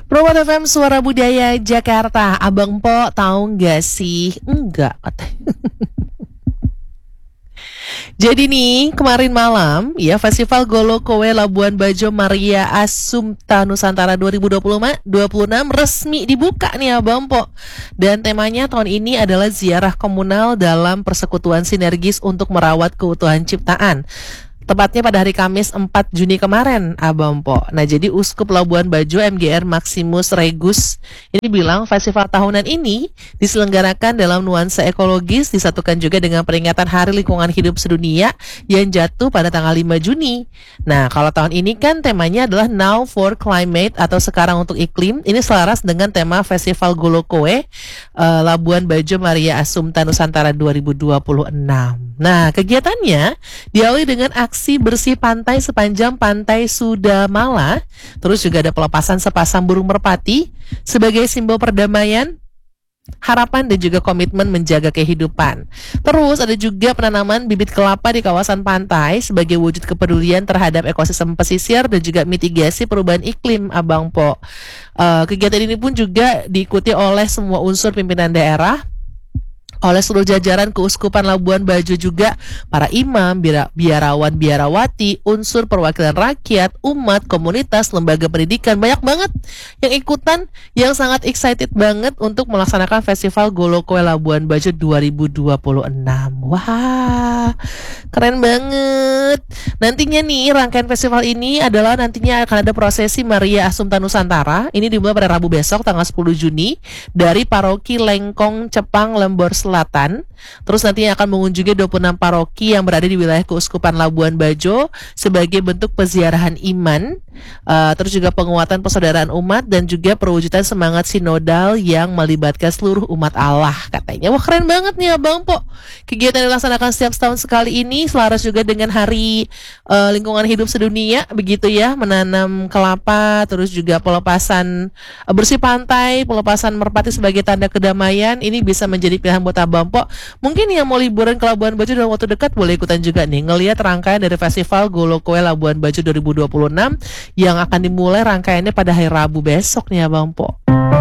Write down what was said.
Promote FM Suara Budaya Jakarta. Abang Po tahu nggak sih? Enggak. Jadi nih kemarin malam ya Festival Golo Kowe Labuan Bajo Maria Assumpta Nusantara 2026 resmi dibuka nih Abang Po. Dan temanya tahun ini adalah ziarah komunal dalam persekutuan sinergis untuk merawat keutuhan ciptaan. Tepatnya pada hari Kamis 4 Juni kemarin, Abang Po. Nah, jadi Uskup Labuan Bajo MGR Maximus Regus ini bilang festival tahunan ini diselenggarakan dalam nuansa ekologis, disatukan juga dengan peringatan Hari Lingkungan Hidup Sedunia yang jatuh pada tanggal 5 Juni. Nah, kalau tahun ini kan temanya adalah Now for Climate atau sekarang untuk iklim. Ini selaras dengan tema Festival Golo Kowe Labuan Bajo Maria Assumpta Nusantara 2026. Nah, kegiatannya diawali dengan aksi bersih pantai sepanjang Pantai Sudamala. Terus juga ada pelepasan sepasang burung merpati sebagai simbol perdamaian, harapan dan juga komitmen menjaga kehidupan. Terus ada juga penanaman bibit kelapa di kawasan pantai sebagai wujud kepedulian terhadap ekosistem pesisir dan juga mitigasi perubahan iklim, Abang Po. Kegiatan ini pun juga diikuti oleh semua unsur pimpinan daerah, oleh seluruh jajaran Keuskupan Labuan Bajo juga, para imam, biarawan, biarawati, unsur perwakilan rakyat, umat, komunitas, lembaga pendidikan, banyak banget yang ikutan, yang sangat excited banget untuk melaksanakan Festival Golo Kowe Labuan Bajo 2026. Wah, keren banget. Nantinya nih rangkaian festival ini adalah nantinya akan ada prosesi Maria Assumpta Nusantara. Ini dimulai pada Rabu besok tanggal 10 Juni dari Paroki Lengkong Cepang Lembor Selatan. Terus nantinya akan mengunjungi 26 paroki yang berada di wilayah Keuskupan Labuan Bajo sebagai bentuk peziarahan iman, terus juga penguatan persaudaraan umat dan juga perwujudan semangat sinodal yang melibatkan seluruh umat Allah katanya. Wah, keren banget nih Abang Po. Kegiatan yang dilaksanakan setiap setahun sekali ini selaras juga dengan Hari Lingkungan Hidup Sedunia begitu ya, menanam kelapa, terus juga pelepasan bersih pantai, pelepasan merpati sebagai tanda kedamaian. Ini bisa menjadi pilihan buat Abang Po. Mungkin yang mau liburan ke Labuan Bajo dalam waktu dekat boleh ikutan juga nih ngelihat rangkaian dari Festival Golo Kowe Labuan Bajo 2026 yang akan dimulai rangkaiannya pada hari Rabu besok nih Abang Po.